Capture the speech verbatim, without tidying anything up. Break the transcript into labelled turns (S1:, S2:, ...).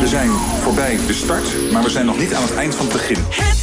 S1: We zijn voorbij de start, maar we zijn nog niet aan het eind van het begin.